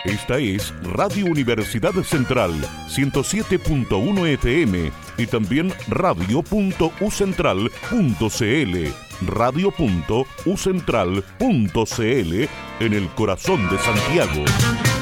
Esta es Radio Universidad Central, 107.1 FM y también radio.ucentral.cl, radio.ucentral.cl en el corazón de Santiago.